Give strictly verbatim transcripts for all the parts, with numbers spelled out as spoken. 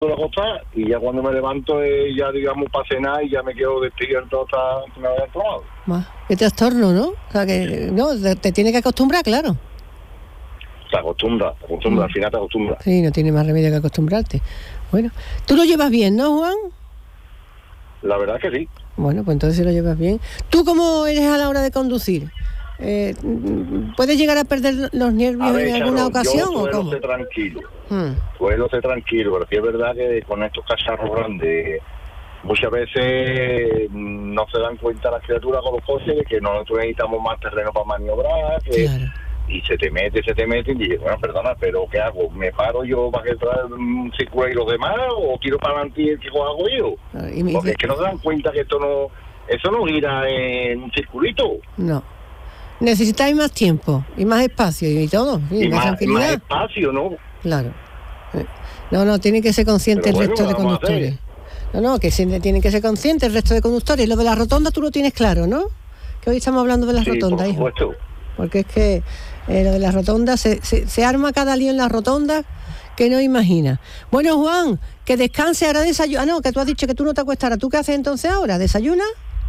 a acostar y ya cuando me levanto eh, ya digamos para cenar y ya me quedo despierto hasta que me vaya tomado. Qué trastorno, ¿no? O sea que no, te, te tiene que acostumbrar, claro. Se acostumbra, te acostumbra, mm. al final te acostumbra. Sí, no tiene más remedio que acostumbrarte. Bueno, tú lo llevas bien, ¿no, Juan? La verdad es que sí. Bueno, pues entonces lo llevas bien. ¿Tú cómo eres a la hora de conducir? Eh, ¿Puedes llegar a perder los nervios ver, en alguna Charo, ocasión yo o cómo? Yo ser tranquilo, hmm. suelo ser tranquilo, pero sí es verdad que con estos cacharros grandes muchas veces no se dan cuenta las criaturas con los coches de que nosotros necesitamos más terreno para maniobrar, que, claro. y se te mete, se te mete y dices, bueno, perdona, pero ¿qué hago? ¿Me paro yo para que un circuito y los demás o tiro para adelante y el que hago yo? Ah, y me... Porque es que no se dan cuenta que esto no, eso no gira en un circulito. No. Necesitáis más tiempo y más espacio y todo, y, y más, más, más espacio, ¿no? Claro. No, no, tiene que ser consciente el bueno, resto de conductores. No, no, que tienen que ser conscientes el resto de conductores. Lo de la rotonda tú lo tienes claro, ¿no? Que hoy estamos hablando de las sí, rotondas, por supuesto. Hijo. Porque es que eh, lo de las rotondas, se, se, se arma cada lío en las rotondas que no imagina. Bueno, Juan, que descanse, ahora desayuna. Ah, no, que tú has dicho que tú no te acuestarás. ¿Tú qué haces entonces ahora? ¿Desayunas?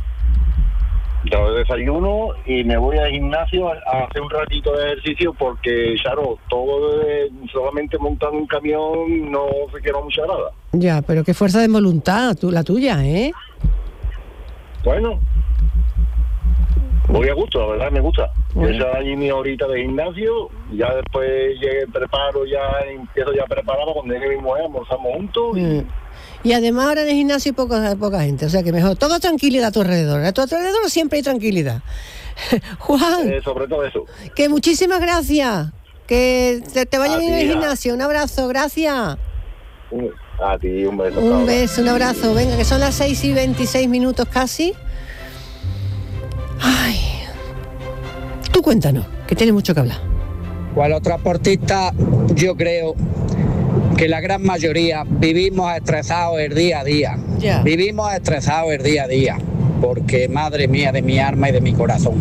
Yo desayuno y me voy al gimnasio a, a hacer un ratito de ejercicio porque, claro, todo de, solamente montando un camión no se queda mucha nada. Ya, pero qué fuerza de voluntad, tú, la tuya, ¿eh? Bueno, voy a gusto, la verdad me gusta. Bueno. Yo allí mi horita de gimnasio, ya después llegué, preparo, ya empiezo ya preparado, cuando llegue mi mujer, almorzamos juntos. Mm. Y... Y además ahora en el gimnasio hay poca, poca gente, o sea que mejor, toda tranquilidad a tu alrededor, a tu alrededor siempre hay tranquilidad. Juan, eh, sobre todo eso. Que muchísimas gracias, que te, te vaya a bien en el gimnasio, un abrazo, gracias. A ti, un beso. Un beso, un abrazo, venga, que son las seis y veintiséis minutos casi. Ay, tú cuéntanos, que tienes mucho que hablar. Pues los transportistas, yo creo que la gran mayoría vivimos estresados el día a día. Yeah. Vivimos estresados el día a día, porque madre mía de mi alma y de mi corazón.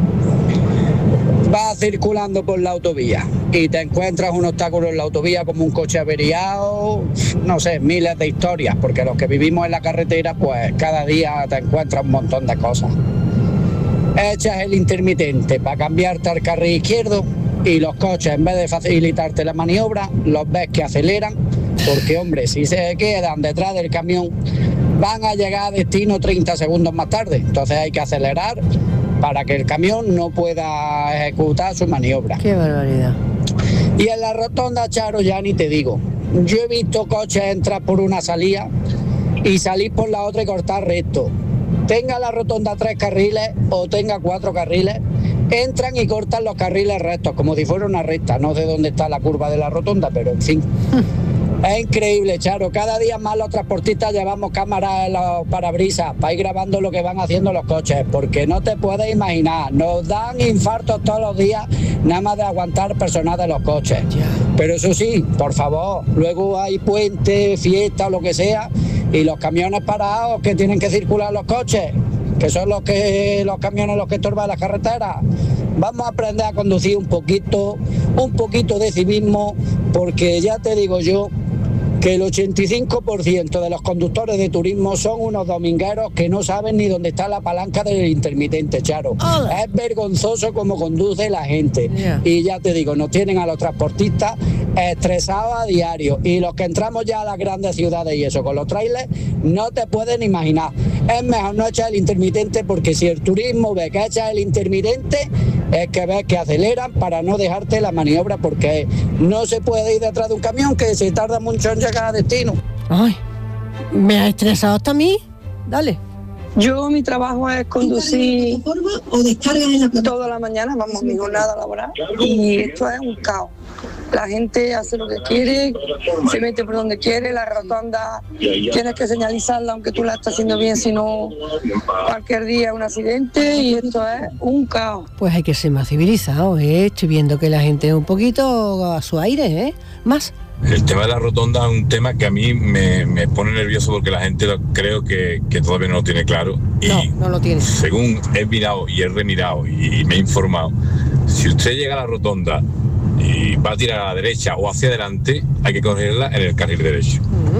Vas circulando por la autovía y te encuentras un obstáculo en la autovía como un coche averiado, no sé, miles de historias, porque los que vivimos en la carretera, pues cada día te encuentras un montón de cosas. Echas el intermitente para cambiarte al carril izquierdo y los coches, en vez de facilitarte la maniobra, los ves que aceleran, porque hombre, si se quedan detrás del camión van a llegar a destino treinta segundos más tarde, entonces hay que acelerar para que el camión no pueda ejecutar su maniobra. ¡Qué barbaridad! Y en la rotonda, Charo, ya ni te digo, yo he visto coches entrar por una salida y salir por la otra y cortar recto. Tenga la rotonda tres carriles o tenga cuatro carriles, entran y cortan los carriles rectos, como si fuera una recta. No sé dónde está la curva de la rotonda, pero en fin. Es increíble, Charo. Cada día más los transportistas llevamos cámaras en los parabrisas para ir grabando lo que van haciendo los coches, porque no te puedes imaginar, nos dan infartos todos los días nada más de aguantar personal de los coches. Pero eso sí, por favor, luego hay puente, fiesta o lo que sea, y los camiones parados que tienen que circular los coches, que son los que los camiones los que estorban las carreteras. Vamos a aprender a conducir un poquito, un poquito de civismo, porque ya te digo yo que el ochenta y cinco por ciento de los conductores de turismo son unos domingueros que no saben ni dónde está la palanca del intermitente, Charo. Hola. Es vergonzoso cómo conduce la gente. Yeah. Y ya te digo, nos tienen a los transportistas estresados a diario. Y los que entramos ya a las grandes ciudades y eso, con los trailers, no te pueden imaginar. Es mejor no echar el intermitente, porque si el turismo ve que echas el intermitente, es que ves que aceleran para no dejarte la maniobra, porque no se puede ir detrás de un camión que se tarda mucho en llegar a destino. Ay, me ha estresado hasta a mí. Dale. Yo, mi trabajo es conducir o descargas en la toda la mañana, vamos, mi jornada laboral, y esto es un caos. La gente hace lo que quiere, se mete por donde quiere, la rotonda tienes que señalizarla aunque tú la estás haciendo bien, si no cualquier día un accidente, y esto es un caos. Pues hay que ser más civilizados, ¿eh? Estoy viendo que la gente es un poquito a su aire, ¿eh? Más. El tema de la rotonda es un tema que a mí me, me pone nervioso, porque la gente lo, creo que, que todavía no lo tiene claro. Y no, no lo tiene. Según he mirado y he remirado y, y me he informado, si usted llega a la rotonda y va a tirar a la derecha o hacia adelante, hay que cogerla en el carril derecho. Uh-huh.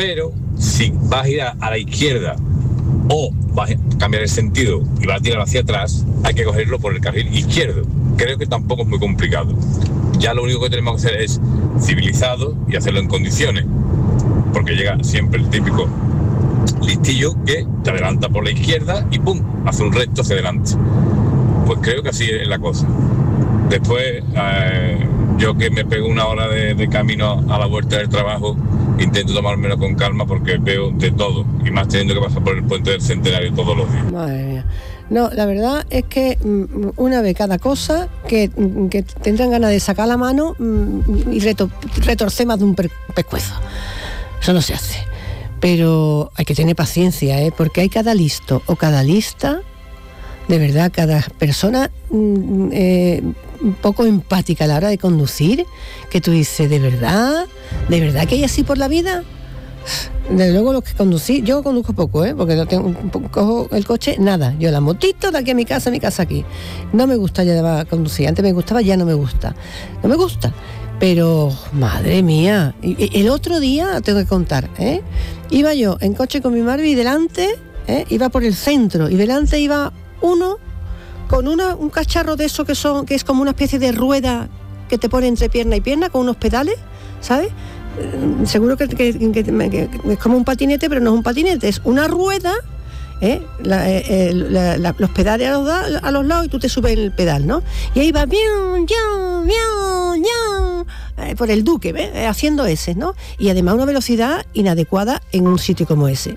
Pero si vas a ir a, a la izquierda o vas a cambiar el sentido y vas a tirar hacia atrás, hay que cogerlo por el carril izquierdo. Creo que tampoco es muy complicado. Ya lo único que tenemos que hacer es civilizado y hacerlo en condiciones, porque llega siempre el típico listillo que te adelanta por la izquierda y ¡pum!, hace un recto hacia adelante. Pues creo que así es la cosa. Después, eh, yo que me pego una hora de, de camino a la vuelta del trabajo, intento tomármelo con calma porque veo de todo, y más teniendo que pasar por el puente del Centenario todos los días. Madre mía. No, la verdad es que una vez cada cosa que, que tendrán ganas de sacar la mano y reto, retorcer más de un pescuezo. Eso no se hace. Pero hay que tener paciencia, ¿eh? Porque hay cada listo o cada lista, de verdad, cada persona eh, un poco empática a la hora de conducir, que tú dices, ¿de verdad? ¿De verdad que hay así por la vida? Desde luego los que conducir, yo conduzco poco, ¿eh? Porque no tengo, cojo el coche, nada. Yo la motito de aquí a mi casa, mi casa aquí. No me gusta ya conducir. Antes me gustaba, ya no me gusta. No me gusta. Pero, madre mía, el otro día, tengo que contar, ¿eh? Iba yo en coche con mi madre y delante, ¿eh? Iba por el centro y delante iba uno con una, un cacharro de eso que son, que es como una especie de rueda que te pone entre pierna y pierna con unos pedales, ¿sabes? Seguro que, que, que, que es como un patinete, pero no es un patinete, es una rueda, ¿eh? La, eh, la, la, los pedales a los, a los lados y tú te subes en el pedal, ¿no? Y ahí va bien, bien, bien, bien, eh, por el Duque, ¿ves? Haciendo ese, ¿no? Y además una velocidad inadecuada en un sitio como ese.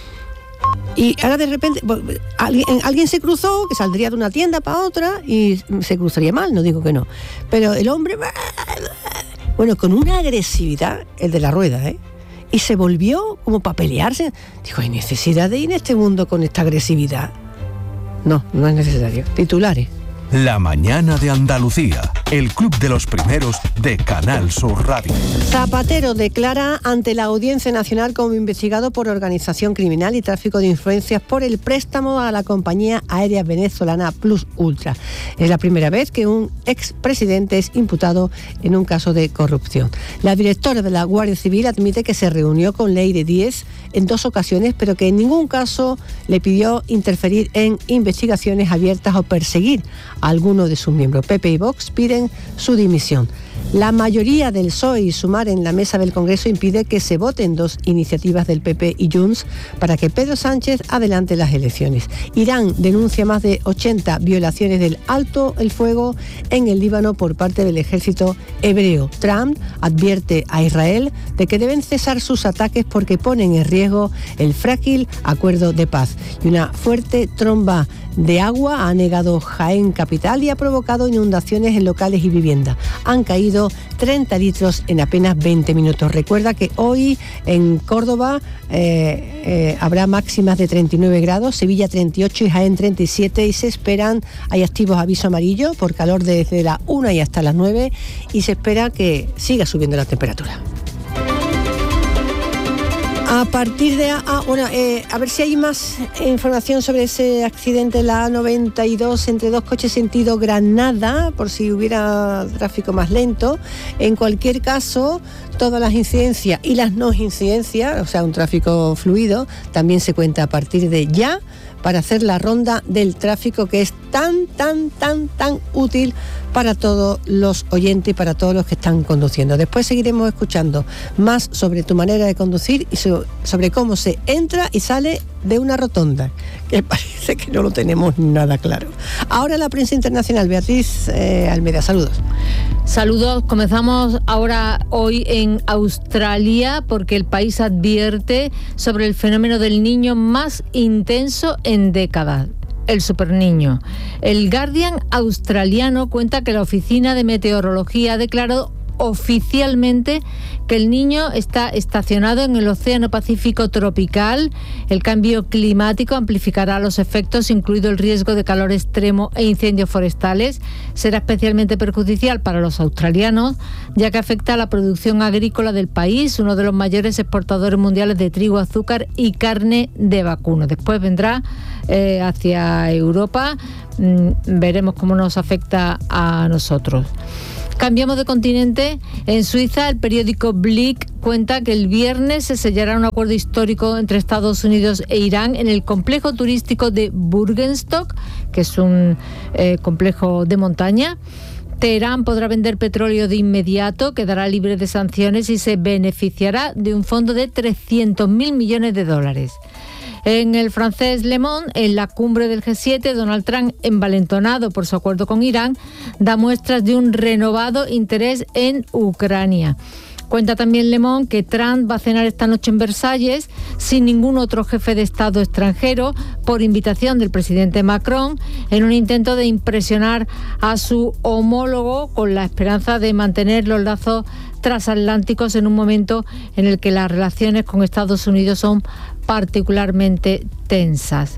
Y ahora de repente alguien, alguien se cruzó, que saldría de una tienda para otra y se cruzaría mal, no digo que no, pero el hombre, bueno, con una agresividad, el de la rueda, ¿eh? Y se volvió como para pelearse. Dijo, ¿hay necesidad de ir en este mundo con esta agresividad? No, no es necesario. Titulares. La mañana de Andalucía, el club de los primeros de Canal Sur Radio. Zapatero declara ante la Audiencia Nacional como investigado por organización criminal y tráfico de influencias por el préstamo a la compañía aérea venezolana Plus Ultra. Es la primera vez que un expresidente es imputado en un caso de corrupción. La directora de la Guardia Civil admite que se reunió con Leire Díez en dos ocasiones, pero que en ningún caso le pidió interferir en investigaciones abiertas o perseguir a alguno de sus miembros. P P y Vox piden su dimisión. La mayoría del P S O E y Sumar en la mesa del Congreso impide que se voten dos iniciativas del P P y Junts para que Pedro Sánchez adelante las elecciones. Irán denuncia más de ochenta violaciones del alto el fuego en el Líbano por parte del ejército hebreo. Trump advierte a Israel de que deben cesar sus ataques porque ponen en riesgo el frágil acuerdo de paz. Y una fuerte tromba de agua ha anegado Jaén capital y ha provocado inundaciones en locales y viviendas. Han caído treinta litros en apenas veinte minutos. Recuerda que hoy en Córdoba eh, eh, habrá máximas de treinta y nueve grados, Sevilla treinta y ocho y Jaén treinta y siete, y se esperan, hay activos aviso amarillo por calor desde las una y hasta las nueve, y se espera que siga subiendo la temperatura. A partir de... Ah, bueno, eh, a ver si hay más información sobre ese accidente en la A noventa y dos entre dos coches sentido Granada, por si hubiera tráfico más lento. En cualquier caso, todas las incidencias y las no incidencias, o sea, un tráfico fluido, también se cuenta a partir de ya para hacer la ronda del tráfico, que es tan, tan, tan, tan útil para todos los oyentes y para todos los que están conduciendo. Después seguiremos escuchando más sobre tu manera de conducir y sobre cómo se entra y sale de una rotonda, que parece que no lo tenemos nada claro. Ahora la prensa internacional. Beatriz eh, Almeida, saludos. Saludos, comenzamos ahora hoy en Australia porque el país advierte sobre el fenómeno del niño más intenso en décadas, el superniño. El Guardian australiano cuenta que la Oficina de Meteorología ha declarado oficialmente que el niño está estacionado en el Océano Pacífico tropical. El cambio climático amplificará los efectos, incluido el riesgo de calor extremo e incendios forestales. Será especialmente perjudicial para los australianos, ya que afecta a la producción agrícola del país, uno de los mayores exportadores mundiales de trigo, azúcar y carne de vacuno. Después vendrá eh, hacia Europa. Mm, veremos cómo nos afecta a nosotros. Cambiamos de continente. En Suiza, el periódico Blick cuenta que el viernes se sellará un acuerdo histórico entre Estados Unidos e Irán en el complejo turístico de Burgenstock, que es un eh, complejo de montaña. Teherán podrá vender petróleo de inmediato, quedará libre de sanciones y se beneficiará de un fondo de trescientos mil millones de dólares. En el francés Le Monde, en la cumbre del G siete, Donald Trump, envalentonado por su acuerdo con Irán, da muestras de un renovado interés en Ucrania. Cuenta también Le Monde que Trump va a cenar esta noche en Versalles sin ningún otro jefe de Estado extranjero, por invitación del presidente Macron, en un intento de impresionar a su homólogo con la esperanza de mantener los lazos transatlánticos en un momento en el que las relaciones con Estados Unidos son particularmente tensas.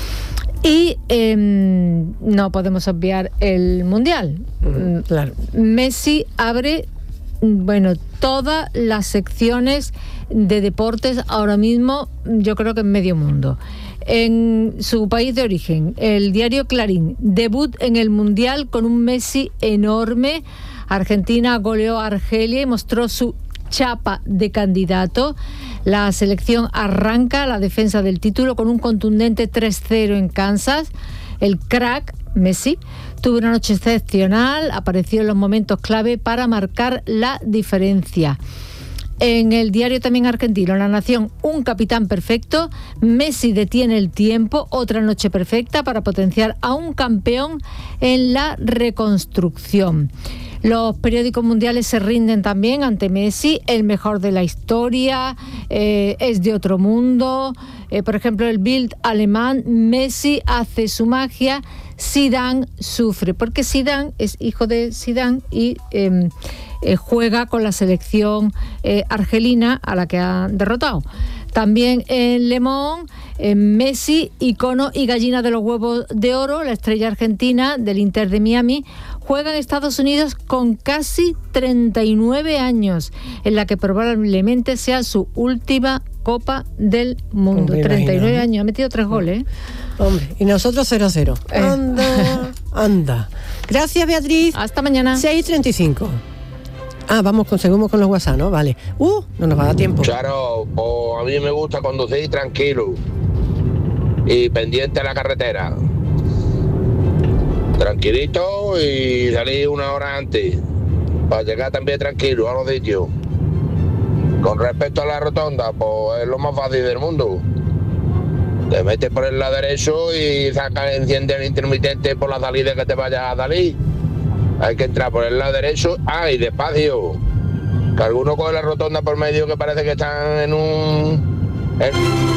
Y eh, no podemos obviar el Mundial. Mm, claro. Messi abre, bueno, todas las secciones de deportes ahora mismo, yo creo que en medio mundo. En su país de origen, el diario Clarín, debut en el Mundial con un Messi enorme. Argentina goleó a Argelia y mostró su chapa de candidato. La selección arranca la defensa del título con un contundente tres cero en Kansas. El crack Messi tuvo una noche excepcional, apareció en los momentos clave para marcar la diferencia. En el diario también argentino, La Nación, un capitán perfecto, Messi detiene el tiempo, otra noche perfecta para potenciar a un campeón en la reconstrucción. Los periódicos mundiales se rinden también ante Messi, el mejor de la historia, eh, es de otro mundo. Eh, por ejemplo, el Bild alemán, Messi hace su magia, Zidane sufre, porque Zidane es hijo de Zidane y eh, eh, juega con la selección eh, argelina a la que ha derrotado. También en Le Monde, eh, Messi, icono y gallina de los huevos de oro, la estrella argentina del Inter de Miami, juega en Estados Unidos con casi treinta y nueve años, en la que probablemente sea su última Copa del Mundo. Hombre, treinta y nueve años, ha metido tres goles. ¿eh? Hombre, y nosotros cero cero. Eh. Anda, anda. Gracias, Beatriz. Hasta mañana. seis treinta y cinco. Ah, vamos, conseguimos con los WhatsApp, ¿no? Vale. Uh, no nos va a dar tiempo. Claro, pues a mí me gusta conducir tranquilo y pendiente a la carretera. Tranquilito y salir una hora antes para llegar también tranquilo a los sitios. Con respecto a la rotonda, pues es lo más fácil del mundo. Te metes por el lado derecho y sacas, enciende el intermitente por la salida que te vaya a salir. Hay que entrar por el lado derecho, ah, y despacio. Que alguno coge la rotonda por medio que parece que están en un... En...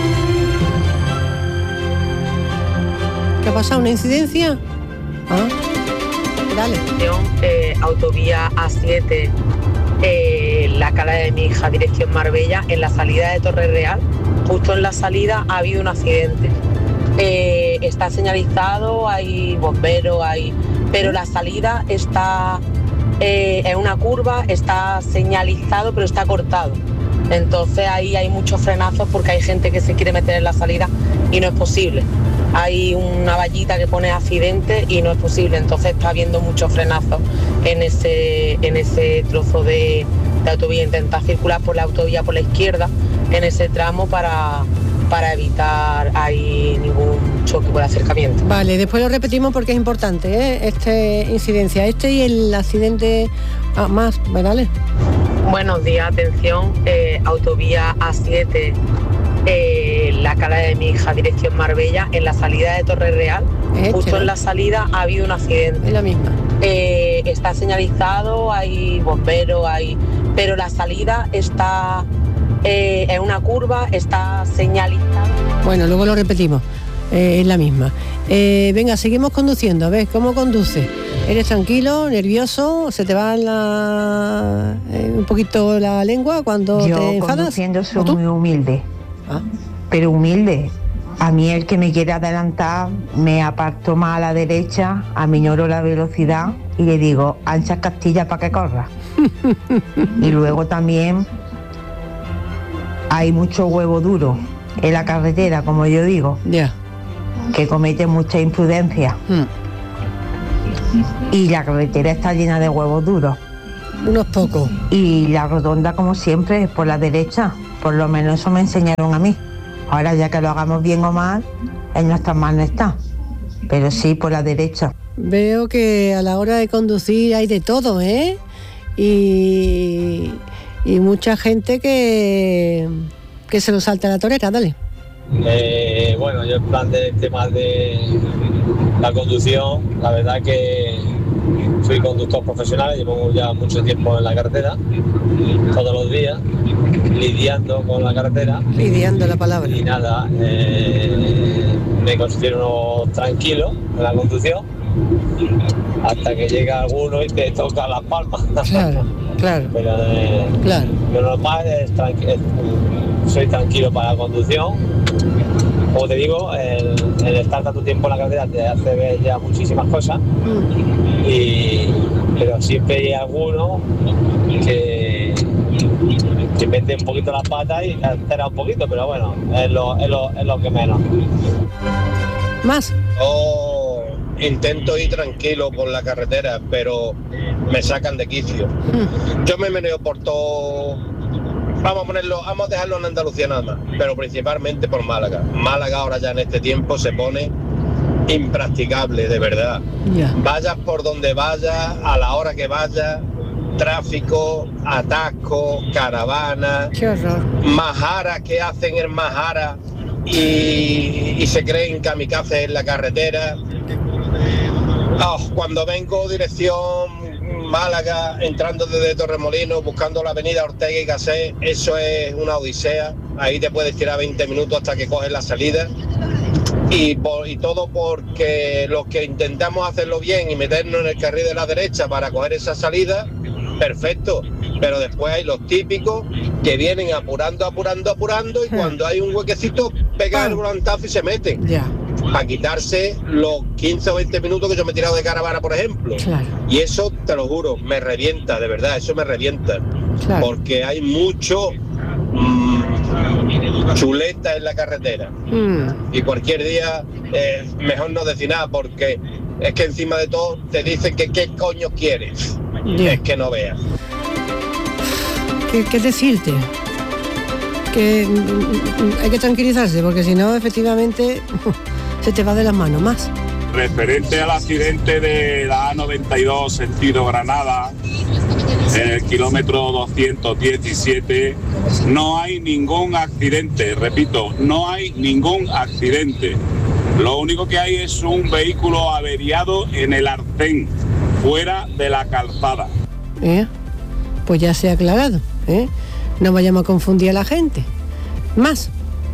¿Qué ha pasado? ¿Una incidencia? Ah, dale. Eh, autovía A siete, eh, la cala de mi hija, dirección Marbella, en la salida de Torre Real, justo en la salida ha habido un accidente. Eh, está señalizado, hay bomberos, hay... pero la salida está eh, en una curva, está señalizado, pero está cortado. Entonces ahí hay muchos frenazos porque hay gente que se quiere meter en la salida y no es posible. Hay una vallita que pone accidente y no es posible. Entonces está habiendo muchos frenazos en ese, en ese trozo de, de autovía. Intentar circular por la autovía por la izquierda en ese tramo para... para evitar ahí ningún choque por acercamiento. Vale, después lo repetimos porque es importante, ¿eh? Este incidencia, este y el accidente ah, más, ¿vale? Buenos días, atención, eh, autovía A siete, eh, la cala de mi hija, dirección Marbella, en la salida de Torre Real, este, justo ¿no? En la salida ha habido un accidente. Es la misma. Eh, está señalizado, hay bomberos, hay, pero la salida está... Eh, en una curva, está señalizado. Bueno, luego lo repetimos, eh, es la misma. Eh, venga, seguimos conduciendo, a ver, ¿cómo conduce? ¿Eres tranquilo, nervioso? ¿Se te va la, eh, un poquito la lengua cuando Yo, te enfadas? Yo conduciendo soy muy humilde, ¿Ah? pero humilde. A mí el que me quiere adelantar me aparto más a la derecha, aminoro la velocidad y le digo, ancha Castilla para que corra. Y luego también... hay mucho huevo duro en la carretera, como yo digo, yeah. que comete mucha imprudencia. Mm. Y la carretera está llena de huevos duros. unos pocos. Y la rotonda, como siempre, es por la derecha. Por lo menos eso me enseñaron a mí. Ahora ya que lo hagamos bien o mal, él no está mal, no está. Pero sí por la derecha. Veo que a la hora de conducir hay de todo, ¿eh? Y, y mucha gente que, que se lo salta a la torera, dale. Eh, bueno, yo en plan de temas de la conducción, la verdad que soy conductor profesional, llevo ya mucho tiempo en la carretera, todos los días, lidiando con la carretera. Lidiando la palabra. Y nada, eh, me considero tranquilo en la conducción, hasta que llega alguno y te toca las palmas. Claro, claro. Pero eh, claro. Lo normal es, tranqui- es soy tranquilo para la conducción. Como te digo, el, el estar tanto tiempo en la carretera te hace ver ya muchísimas cosas, mm. y, pero siempre hay alguno que, que mete un poquito las patas y altera un poquito, pero bueno, es lo, es lo, es lo que menos. Más. Oh, intento ir tranquilo por la carretera, pero me sacan de quicio. Mm. Yo me meneo por todo. Vamos a ponerlo, vamos a dejarlo en Andalucía nada más, pero principalmente por Málaga. Málaga ahora ya en este tiempo se pone impracticable, de verdad. Yeah. Vayas por donde vayas, a la hora que vayas, tráfico, atasco, caravana, qué horror. Majaras que hacen el Majara y, y se creen kamikazes en la carretera. Oh, cuando vengo dirección Málaga, entrando desde Torremolinos, buscando la avenida Ortega y Gasset, eso es una odisea. Ahí te puedes tirar veinte minutos hasta que coges la salida. Y, por, y todo porque los que intentamos hacerlo bien y meternos en el carril de la derecha para coger esa salida, perfecto. Pero después hay los típicos que vienen apurando, apurando, apurando, y cuando hay un huequecito, pegan el volantazo y se meten. Ya. Para quitarse los quince o veinte minutos que yo me he tirado de caravana, por ejemplo. Claro. Y eso, te lo juro, me revienta, de verdad, eso me revienta. Claro. Porque hay mucho mmm, chuleta en la carretera. Mm. Y cualquier día, eh, mejor no decir nada, porque es que encima de todo te dicen que qué coño quieres. Yeah. Es que no veas. ¿Qué, qué decirte? Que mm, hay que tranquilizarse, porque si no, efectivamente... se te va de las manos. Más. Referente al accidente de la A noventa y dos sentido Granada, en el kilómetro doscientos diecisiete, no hay ningún accidente, repito, no hay ningún accidente. Lo único que hay es un vehículo averiado en el arcén, fuera de la calzada. ¿Eh? Pues ya se ha aclarado, ¿eh? No vayamos a confundir a la gente. Más.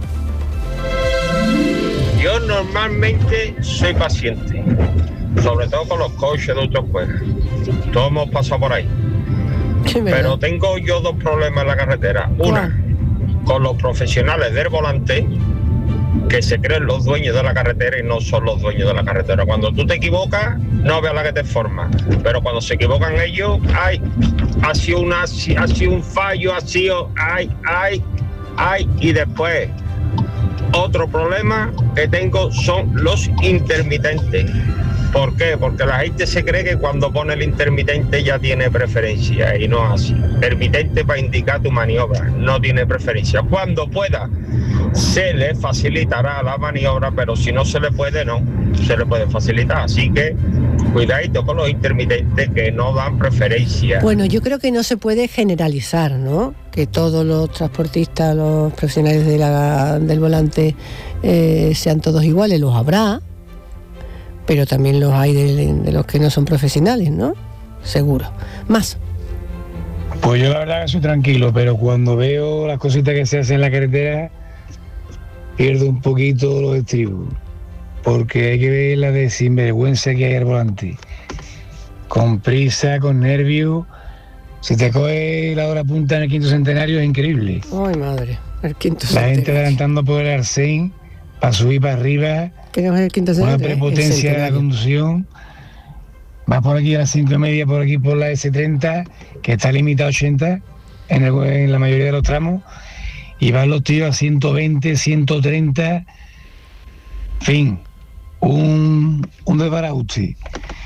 Yo normalmente soy paciente, sobre todo con los coches de autoescuela. Todos hemos pasado por ahí. Pero tengo yo dos problemas en la carretera. Una, con los profesionales del volante, que se creen los dueños de la carretera y no son los dueños de la carretera. Cuando tú te equivocas, no veas la que te forma. Pero cuando se equivocan ellos, ay, ha sido, una, ha sido un fallo, ha sido, ay, ay, ay, y después... Otro problema que tengo son los intermitentes. ¿Por qué? Porque la gente se cree que cuando pone el intermitente ya tiene preferencia, y no es así. Intermitente para indicar tu maniobra, no tiene preferencia. Cuando pueda, se le facilitará la maniobra, pero si no se le puede, no se le puede facilitar. Así que cuidadito con los intermitentes que no dan preferencia. Bueno, yo creo que no se puede generalizar, ¿no? Que todos los transportistas, los profesionales de la, del volante eh, sean todos iguales, los habrá, pero también los hay de, de los que no son profesionales, ¿no? Seguro. Más. Pues yo la verdad que soy tranquilo, pero cuando veo las cositas que se hacen en la carretera, pierdo un poquito los estribos, porque hay que ver la de sinvergüenza que hay al volante. Con prisa, con nervios. Si te coge la hora punta en el quinto centenario es increíble. Ay, madre, el quinto la centenario. gente adelantando por el arcén, para subir para arriba. Que no es el quinto centenario. Una prepotencia de la conducción. Va por aquí a las cinco y media, por aquí por la ese treinta, que está limitada a ochenta en, el, en la mayoría de los tramos. Y van los tíos a ciento veinte, ciento treinta. En fin, un, un desbarajuste.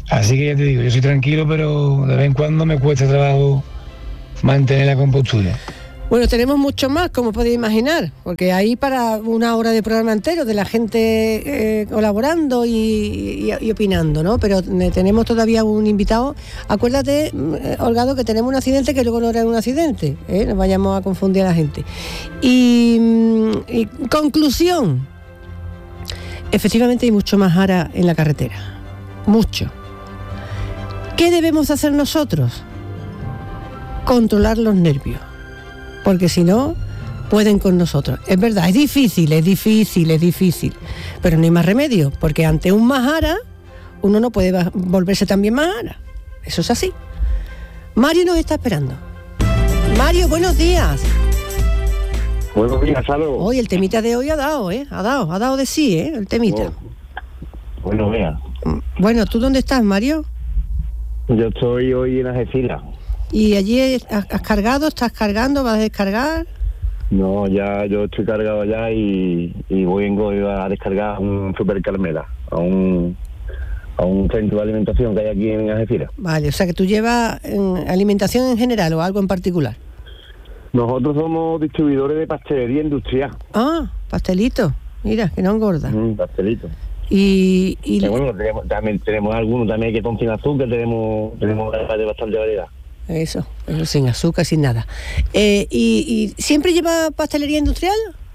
Así que ya te digo, yo soy tranquilo, pero de vez en cuando me cuesta trabajo mantener la compostura. Bueno, tenemos mucho más, como podéis imaginar, porque hay para una hora de programa entero de la gente eh, colaborando y, y, y opinando, ¿no? Pero tenemos todavía un invitado. Acuérdate, Holgado, que tenemos un accidente que luego no era un accidente, ¿eh? No vayamos a confundir a la gente. Y, y conclusión, efectivamente hay mucho más ara en la carretera, mucho. ¿Qué debemos hacer nosotros? Controlar los nervios. Porque si no, pueden con nosotros. Es verdad, es difícil, es difícil, es difícil. Pero no hay más remedio, porque ante un Mahara, uno no puede volverse también Mahara. Eso es así. Mario nos está esperando. Mario, buenos días. Buenos días, Salo. Hoy el temita de hoy ha dado, ¿eh? Ha dado, ha dado de sí, ¿eh? El temita. Oh. Bueno, vea. Bueno, ¿tú dónde estás, Mario? Yo estoy hoy en Algeciras. ¿Y allí has, has cargado? ¿Estás cargando? ¿Vas a descargar? No, ya yo estoy cargado ya y, y vengo a descargar un Super Carmela, a un a un centro de alimentación que hay aquí en Algeciras. Vale, o sea que tú llevas eh, alimentación en general o algo en particular. Nosotros somos distribuidores de pastelería industrial. Ah, pastelito. Mira, que no engorda. Mm, pastelito. Y, y... Pero bueno, tenemos, también tenemos algunos también que son sin azúcar, tenemos tenemos de bastante variedad. Eso, eso sin azúcar, sin nada. Eh, y, ¿Y siempre lleva pastelería industrial?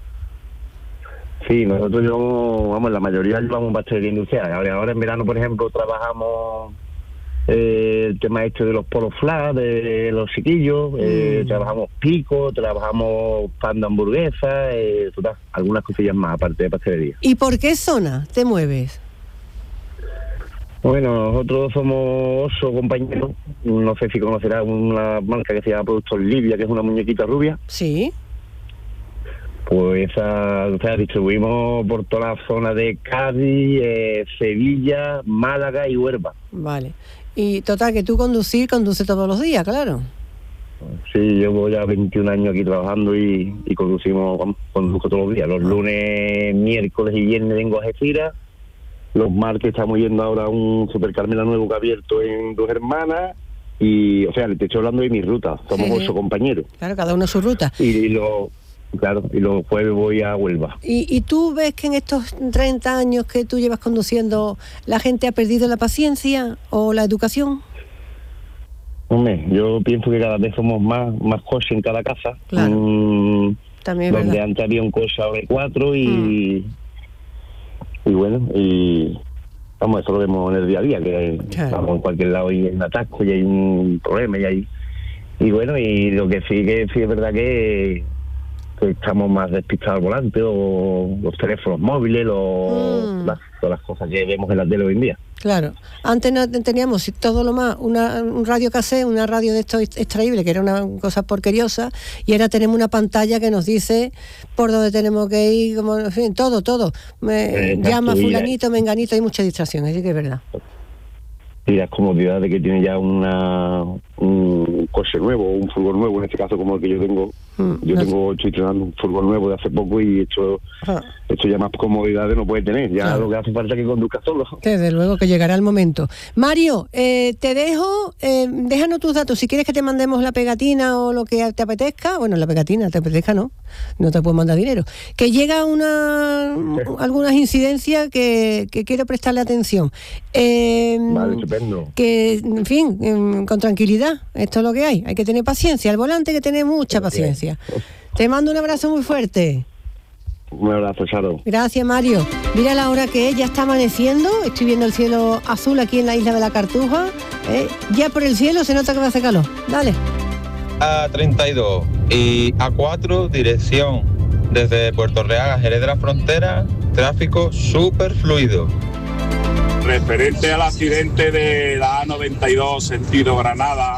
Sí, nosotros llevamos, vamos, la mayoría llevamos pastelería industrial. Ahora, ahora en verano, por ejemplo, trabajamos eh, el tema este de los polos flash, de los chiquillos, eh, mm. trabajamos pico, trabajamos pan de hamburguesa, eh, total, algunas cosillas más aparte de pastelería. ¿Y por qué zona te mueves? Bueno, nosotros somos Oso Compañero. No sé si conocerás una marca que se llama Productos Livia, que es una muñequita rubia. Sí. Pues esa, o sea, distribuimos por toda la zona de Cádiz, eh, Sevilla, Málaga y Huelva. Vale. Y total, que tú conducir, conduces todos los días, claro. Sí, llevo ya veintiún años aquí trabajando y, y conducimos, vamos, conduzco todos los días. Los lunes, miércoles y viernes vengo a Algeciras. Los martes estamos yendo ahora a un Super Carmela nuevo que ha abierto en Dos Hermanas. Y, o sea, te estoy hablando de mi ruta. Somos sí, ocho compañeros. Claro, cada uno su ruta. Y, y lo, claro, y los jueves voy a Huelva. ¿Y, ¿Y tú ves que en estos treinta años que tú llevas conduciendo, la gente ha perdido la paciencia o la educación? Hombre, yo pienso que cada vez somos más, más coches en cada casa. Claro. Mm, También es donde verdad. antes había un coche, ahora hay cuatro y... Mm. Y bueno, y vamos, eso lo vemos en el día a día, que claro. Vamos en cualquier lado y hay un atasco y hay un problema y hay... Y bueno, y lo que sí que sí es verdad que, que estamos más despistados al volante, o los teléfonos móviles, o mm. las, todas las cosas que vemos en la tele hoy en día. Claro, antes no teníamos todo lo más, una, un radio cassette, una radio de esto extraíble, que era una cosa porqueriosa, y ahora tenemos una pantalla que nos dice por dónde tenemos que ir, como, en fin, todo, todo. Me, eh, llama fulanito, menganito, hay mucha distracción, así que es verdad. Y las comodidades que tiene ya una un coche nuevo, un furgón nuevo, en este caso como el que yo tengo. Mm, yo no tengo, sé. Estoy entrenando un furgón nuevo de hace poco y esto, ah. esto ya más comodidades no puede tener. Ya claro. Lo que hace falta es que conduzca solo. Desde luego que llegará el momento. Mario, eh, te dejo, eh, déjanos tus datos. Si quieres que te mandemos la pegatina o lo que te apetezca, bueno, la pegatina te apetezca, no, no te puedo mandar dinero. Que llega una sí. algunas incidencias que, que quiero prestarle atención. Eh, vale, estupendo. Que, en fin, eh, con tranquilidad, esto es lo que hay. Hay que tener paciencia. Al volante hay que tener mucha paciencia. Te mando un abrazo muy fuerte. Un abrazo, Charo. Gracias, Mario. Mira la hora que es, ya está amaneciendo. Estoy viendo el cielo azul aquí en la isla de la Cartuja. ¿eh? Ya por el cielo se nota que va a hacer calor. Dale. A treinta y dos y A cuatro, dirección desde Puerto Real a Jerez de la Frontera, tráfico súper fluido. Referente al accidente de la A noventa y dos sentido Granada,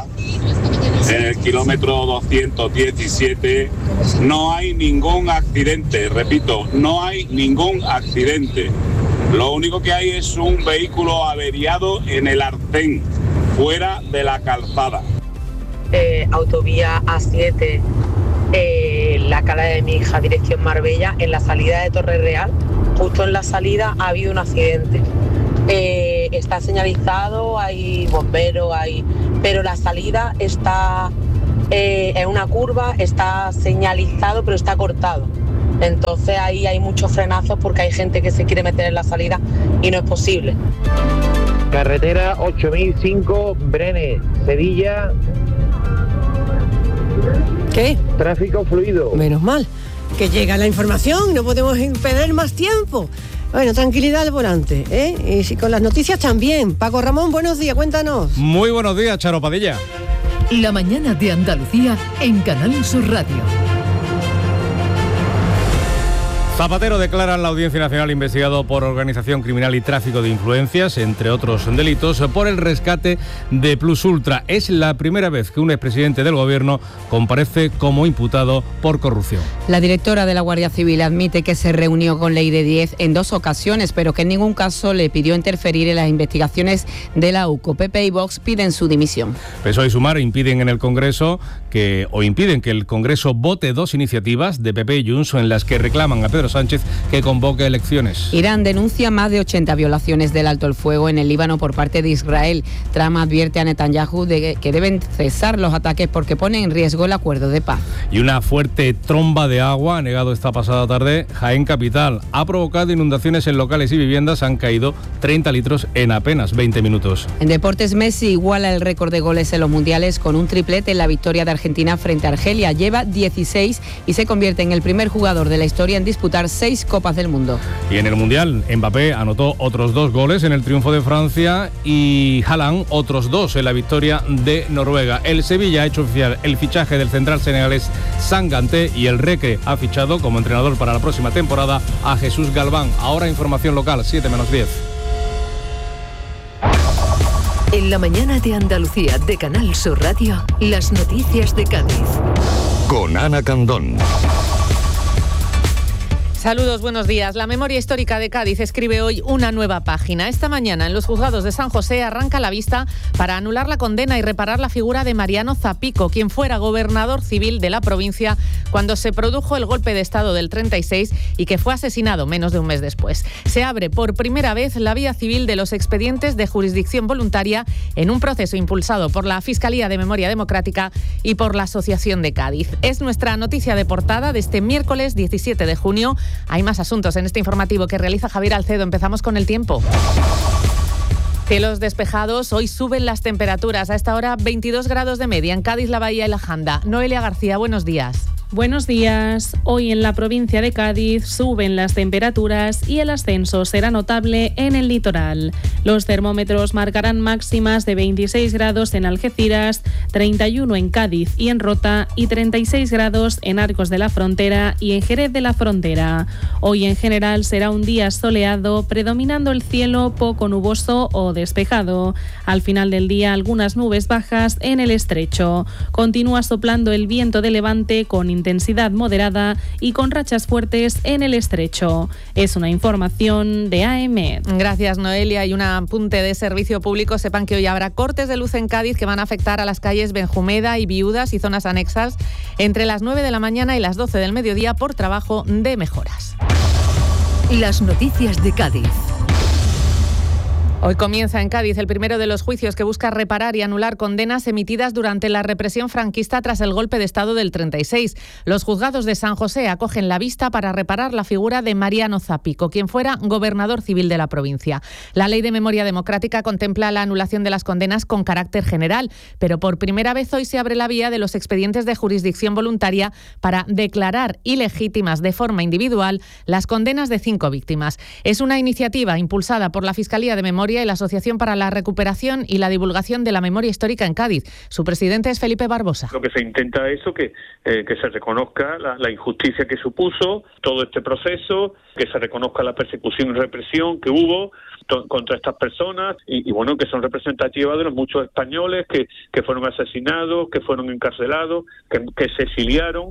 en el kilómetro doscientos diecisiete, no hay ningún accidente, repito, no hay ningún accidente. Lo único que hay es un vehículo averiado en el arcén, fuera de la calzada. Eh, autovía A siete, eh, la cala de mi hija, dirección Marbella, en la salida de Torre Real, justo en la salida ha habido un accidente. Eh, eh, está señalizado, hay bomberos, hay, pero la salida está eh, en una curva, está señalizado, pero está cortado. Entonces ahí hay muchos frenazos porque hay gente que se quiere meter en la salida y no es posible. Carretera ocho mil cinco, Brenes, Sevilla. ¿Qué? Tráfico fluido. Menos mal, que llega la información, no podemos perder más tiempo. Bueno, tranquilidad al volante, ¿eh? Y si con las noticias también. Paco Ramón, buenos días, cuéntanos. Muy buenos días, Charo Padilla. La mañana de Andalucía en Canal Sur Radio. Zapatero declara en la Audiencia Nacional investigado por organización criminal y tráfico de influencias, entre otros delitos, por el rescate de Plus Ultra. Es la primera vez que un expresidente del Gobierno comparece como imputado por corrupción. La directora de la Guardia Civil admite que se reunió con Leire Díez en dos ocasiones, pero que en ningún caso le pidió interferir en las investigaciones de la U C O. P P y Vox piden su dimisión. P S O E y Sumar impiden en el Congreso que, o impiden que el Congreso vote dos iniciativas de P P y Junts en las que reclaman a Pedro Sánchez que convoque elecciones. Irán denuncia más de ochenta violaciones del alto el fuego en el Líbano por parte de Israel. Trump advierte a Netanyahu de que deben cesar los ataques porque pone en riesgo el acuerdo de paz. Y una fuerte tromba de agua ha negado esta pasada tarde Jaén capital. Ha provocado inundaciones en locales y viviendas. Han caído treinta litros en apenas veinte minutos. En deportes, Messi iguala el récord de goles en los mundiales con un triplete en la victoria de Argentina frente a Argelia. Lleva dieciséis y se convierte en el primer jugador de la historia en disputar seis Copas del Mundo. Y en el Mundial, Mbappé anotó otros dos goles en el triunfo de Francia y Haaland otros dos en la victoria de Noruega. El Sevilla ha hecho oficial el fichaje del central senegalés Sanganté y el Recre ha fichado como entrenador para la próxima temporada a Jesús Galván. Ahora información local, siete menos diez. En la mañana de Andalucía de Canal Sur Radio, las noticias de Cádiz. Con Ana Candón. Saludos, buenos días. La memoria histórica de Cádiz escribe hoy una nueva página. Esta mañana en los juzgados de San José arranca la vista para anular la condena y reparar la figura de Mariano Zapico, quien fuera gobernador civil de la provincia cuando se produjo el golpe de Estado del treinta y seis y que fue asesinado menos de un mes después. Se abre por primera vez la vía civil de los expedientes de jurisdicción voluntaria en un proceso impulsado por la Fiscalía de Memoria Democrática y por la Asociación de Cádiz. Es nuestra noticia de portada de este miércoles diecisiete de junio. Hay más asuntos en este informativo que realiza Javier Alcedo. Empezamos con el tiempo. Cielos despejados, hoy suben las temperaturas. A esta hora veintidós grados de media en Cádiz, La Bahía y La Janda. Noelia García, buenos días. Buenos días. Hoy en la provincia de Cádiz suben las temperaturas y el ascenso será notable en el litoral. Los termómetros marcarán máximas de veintiséis grados en Algeciras, treinta y uno en Cádiz y en Rota y treinta y seis grados en Arcos de la Frontera y en Jerez de la Frontera. Hoy en general será un día soleado, predominando el cielo poco nuboso o despejado. Al final del día algunas nubes bajas en el estrecho. Continúa soplando el viento de levante con intensidad moderada y con rachas fuertes en el estrecho. Es una información de A M. Gracias, Noelia. Y un apunte de servicio público. Sepan que hoy habrá cortes de luz en Cádiz que van a afectar a las calles Benjumeda y Viudas y zonas anexas entre las nueve de la mañana y las doce del mediodía por trabajo de mejoras. Las noticias de Cádiz. Hoy comienza en Cádiz el primero de los juicios que busca reparar y anular condenas emitidas durante la represión franquista tras el golpe de Estado del treinta y seis. Los juzgados de San José acogen la vista para reparar la figura de Mariano Zapico, quien fuera gobernador civil de la provincia. La Ley de Memoria Democrática contempla la anulación de las condenas con carácter general, pero por primera vez hoy se abre la vía de los expedientes de jurisdicción voluntaria para declarar ilegítimas de forma individual las condenas de cinco víctimas. Es una iniciativa impulsada por la Fiscalía de Memoria y la Asociación para la Recuperación y la Divulgación de la Memoria Histórica en Cádiz. Su presidente es Felipe Barbosa. Lo que se intenta es eso, que, eh, que se reconozca la, la injusticia que supuso todo este proceso, que se reconozca la persecución y represión que hubo to- contra estas personas y, y bueno, que son representativas de los muchos españoles que, que fueron asesinados, que fueron encarcelados, que, que se exiliaron.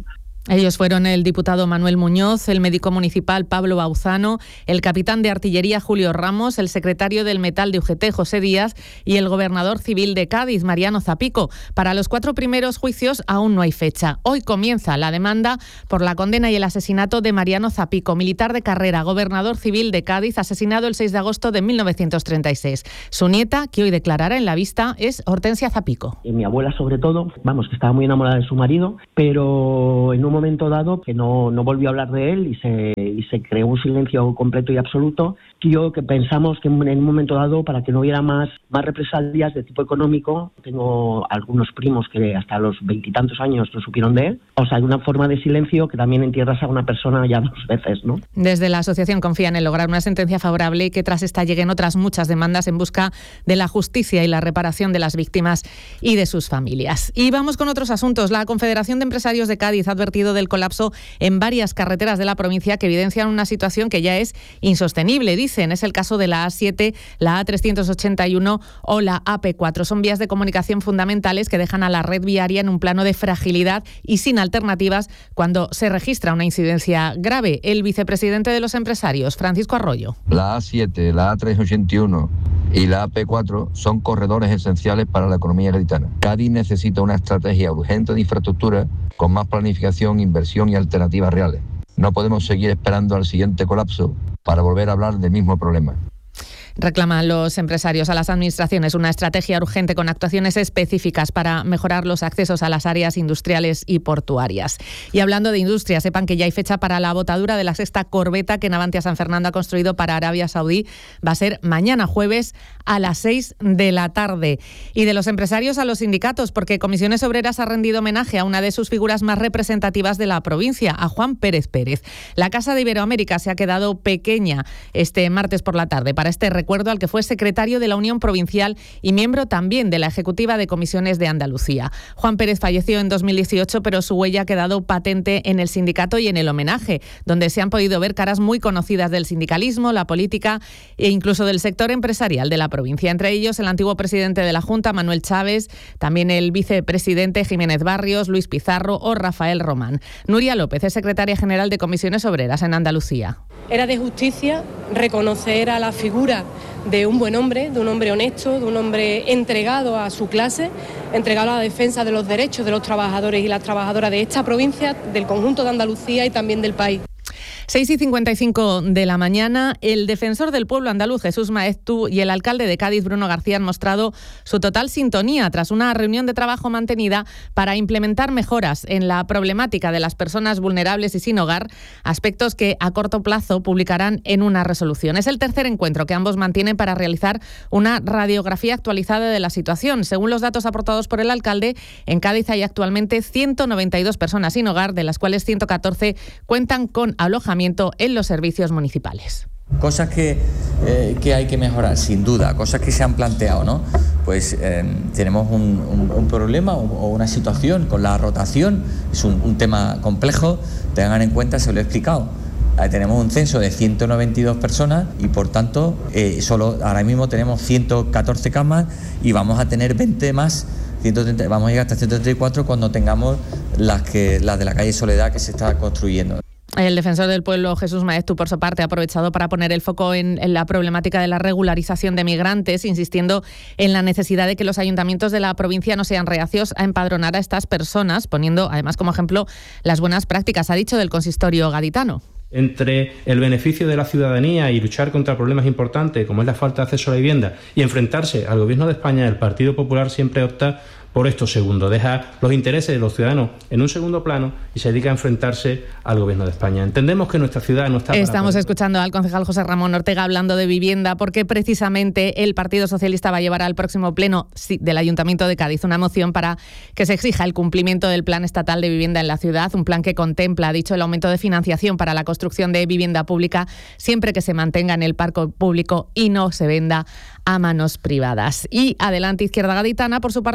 Ellos fueron el diputado Manuel Muñoz, el médico municipal Pablo Bauzano, el capitán de artillería Julio Ramos, el secretario del metal de U G T José Díaz y el gobernador civil de Cádiz Mariano Zapico. Para los cuatro primeros juicios aún no hay fecha. Hoy comienza la demanda por la condena y el asesinato de Mariano Zapico, militar de carrera, gobernador civil de Cádiz, asesinado el seis de agosto de mil novecientos treinta y seis. Su nieta, que hoy declarará en la vista, es Hortensia Zapico. Y mi abuela sobre todo, vamos, que estaba muy enamorada de su marido, pero en un momento dado que no, no volvió a hablar de él y se, y se creó un silencio completo y absoluto. Yo que pensamos que en un momento dado, para que no hubiera más, más represalias de tipo económico, tengo algunos primos que hasta los veintitantos años no supieron de él. O sea, hay una forma de silencio que también entierras a una persona ya dos veces, ¿no? Desde la asociación confían en lograr una sentencia favorable y que tras esta lleguen otras muchas demandas en busca de la justicia y la reparación de las víctimas y de sus familias. Y vamos con otros asuntos. La Confederación de Empresarios de Cádiz ha advertido del colapso en varias carreteras de la provincia que evidencian una situación que ya es insostenible. Dicen, es el caso de la A siete, la A trescientos ochenta y uno o la A P cuatro. Son vías de comunicación fundamentales que dejan a la red viaria en un plano de fragilidad y sin alternativas cuando se registra una incidencia grave. El vicepresidente de los empresarios, Francisco Arroyo. La A siete, la A trescientos ochenta y uno y la A P cuatro son corredores esenciales para la economía gaditana. Cádiz necesita una estrategia urgente de infraestructura con más planificación, inversión y alternativas reales. No podemos seguir esperando al siguiente colapso para volver a hablar del mismo problema. Reclaman los empresarios a las administraciones una estrategia urgente con actuaciones específicas para mejorar los accesos a las áreas industriales y portuarias. Y hablando de industria, sepan que ya hay fecha para la botadura de la sexta corbeta que Navantia San Fernando ha construido para Arabia Saudí. Va a ser mañana jueves a las seis de la tarde. Y de los empresarios a los sindicatos, porque Comisiones Obreras ha rendido homenaje a una de sus figuras más representativas de la provincia, a Juan Pérez Pérez. La Casa de Iberoamérica se ha quedado pequeña este martes por la tarde para este recuerdo al que fue secretario de la Unión Provincial y miembro también de la Ejecutiva de Comisiones de Andalucía. Juan Pérez falleció en dos mil dieciocho, pero su huella ha quedado patente en el sindicato y en el homenaje, donde se han podido ver caras muy conocidas del sindicalismo, la política e incluso del sector empresarial de la provincia. Entre ellos, el antiguo presidente de la Junta, Manuel Chávez, también el vicepresidente Jiménez Barrios, Luis Pizarro o Rafael Román. Nuria López es secretaria general de Comisiones Obreras en Andalucía. Era de justicia reconocer a la figura de un buen hombre, de un hombre honesto, de un hombre entregado a su clase, entregado a la defensa de los derechos de los trabajadores y las trabajadoras de esta provincia, del conjunto de Andalucía y también del país. seis y cincuenta y cinco de la mañana, el defensor del pueblo andaluz, Jesús Maeztu, y el alcalde de Cádiz, Bruno García, han mostrado su total sintonía tras una reunión de trabajo mantenida para implementar mejoras en la problemática de las personas vulnerables y sin hogar, aspectos que a corto plazo publicarán en una resolución. Es el tercer encuentro que ambos mantienen para realizar una radiografía actualizada de la situación. Según los datos aportados por el alcalde, en Cádiz hay actualmente ciento noventa y dos personas sin hogar, de las cuales ciento catorce cuentan con alojamiento en los servicios municipales. Cosas que, eh, que hay que mejorar, sin duda, cosas que se han planteado, ¿no? Pues eh, tenemos un, un, un problema o, o una situación con la rotación, es un, un tema complejo, tengan en cuenta, se lo he explicado. Eh, tenemos un censo de ciento noventa y dos personas y por tanto eh, solo ahora mismo tenemos ciento catorce camas y vamos a tener veinte más, ciento treinta, vamos a llegar hasta ciento treinta y cuatro cuando tengamos las, que, las de la calle Soledad que se está construyendo. El defensor del pueblo, Jesús Maeztu, por su parte, ha aprovechado para poner el foco en, en la problemática de la regularización de migrantes, insistiendo en la necesidad de que los ayuntamientos de la provincia no sean reacios a empadronar a estas personas, poniendo además como ejemplo las buenas prácticas, ha dicho, del consistorio gaditano. Entre el beneficio de la ciudadanía y luchar contra problemas importantes como es la falta de acceso a la vivienda y enfrentarse al gobierno de España, el Partido Popular siempre opta por esto segundo, deja los intereses de los ciudadanos en un segundo plano y se dedica a enfrentarse al gobierno de España. Entendemos que nuestra ciudad no está... Para Estamos poder... escuchando al concejal José Ramón Ortega hablando de vivienda porque precisamente el Partido Socialista va a llevar al próximo pleno del Ayuntamiento de Cádiz una moción para que se exija el cumplimiento del Plan Estatal de Vivienda en la ciudad, un plan que contempla, ha dicho, el aumento de financiación para la construcción de vivienda pública siempre que se mantenga en el parque público y no se venda a manos privadas. Y Adelante Izquierda Gaditana, por su parte, ha denunciado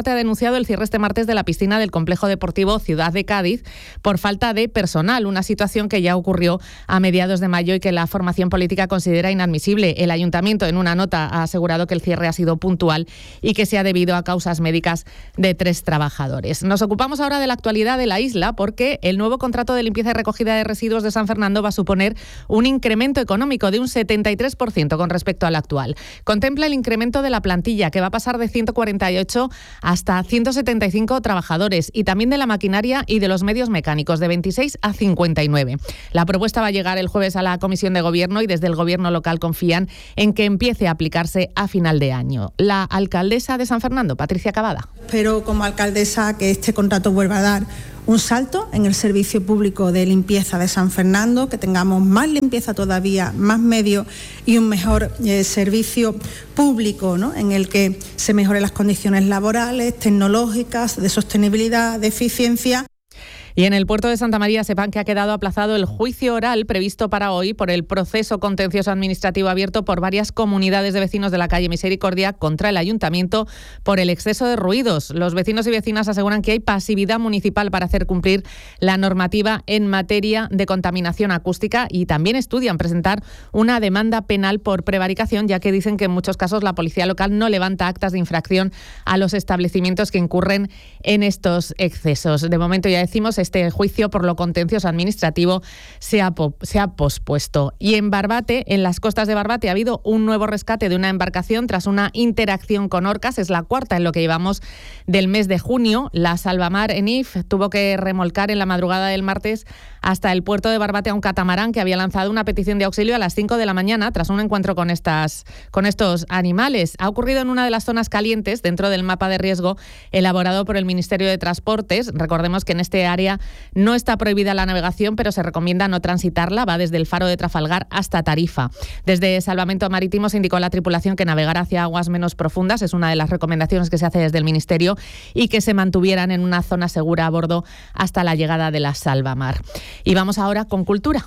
anunciado el cierre este martes de la piscina del complejo deportivo Ciudad de Cádiz por falta de personal, una situación que ya ocurrió a mediados de mayo y que la formación política considera inadmisible. El ayuntamiento en una nota ha asegurado que el cierre ha sido puntual y que se ha debido a causas médicas de tres trabajadores. Nos ocupamos ahora de la actualidad de la isla porque el nuevo contrato de limpieza y recogida de residuos de San Fernando va a suponer un incremento económico de un setenta y tres por ciento con respecto al actual. Contempla el incremento de la plantilla, que va a pasar de ciento cuarenta y ocho hasta ciento setenta y cinco trabajadores, y también de la maquinaria y de los medios mecánicos, de veintiséis a cincuenta y nueve. La propuesta va a llegar el jueves a la Comisión de Gobierno y desde el Gobierno local confían en que empiece a aplicarse a final de año. La alcaldesa de San Fernando, Patricia Cavada. Espero como alcaldesa que este contrato vuelva a dar un salto en el servicio público de limpieza de San Fernando, que tengamos más limpieza todavía, más medios y un mejor eh, servicio público, ¿no?, en el que se mejoren las condiciones laborales, tecnológicas, de sostenibilidad, de eficiencia. Y en el puerto de Santa María sepan que ha quedado aplazado el juicio oral previsto para hoy por el proceso contencioso administrativo abierto por varias comunidades de vecinos de la calle Misericordia contra el ayuntamiento por el exceso de ruidos. Los vecinos y vecinas aseguran que hay pasividad municipal para hacer cumplir la normativa en materia de contaminación acústica y también estudian presentar una demanda penal por prevaricación, ya que dicen que en muchos casos la policía local no levanta actas de infracción a los establecimientos que incurren en estos excesos. De momento, ya decimos, este juicio por lo contencioso administrativo se ha, po- se ha pospuesto. Y en Barbate, en las costas de Barbate, ha habido un nuevo rescate de una embarcación tras una interacción con orcas. Es la cuarta en lo que llevamos del mes de junio. La Salvamar Enif tuvo que remolcar en la madrugada del martes hasta el puerto de Barbate a un catamarán que había lanzado una petición de auxilio a las cinco de la mañana tras un encuentro con, estas, con estos animales. Ha ocurrido en una de las zonas calientes dentro del mapa de riesgo elaborado por el Ministerio de Transportes. Recordemos que en este área no está prohibida la navegación, pero se recomienda no transitarla. Va desde el faro de Trafalgar hasta Tarifa. Desde Salvamento Marítimo se indicó a la tripulación que navegar hacia aguas menos profundas es una de las recomendaciones que se hace desde el Ministerio y que se mantuvieran en una zona segura a bordo hasta la llegada de la Salvamar. Y vamos ahora con cultura.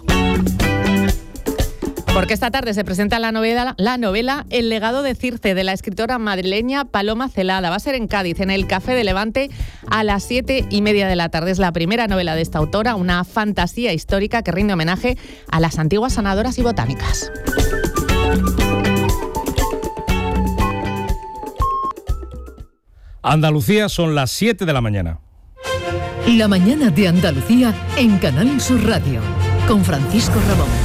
Porque esta tarde se presenta la novela, la novela El legado de Circe, de la escritora madrileña Paloma Celada. Va a ser en Cádiz, en el Café de Levante, a las siete y media de la tarde. Es la primera novela de esta autora, una fantasía histórica que rinde homenaje a las antiguas sanadoras y botánicas. Andalucía, son las siete de la mañana. La mañana de Andalucía en Canal Sur Radio, con Francisco Ramón.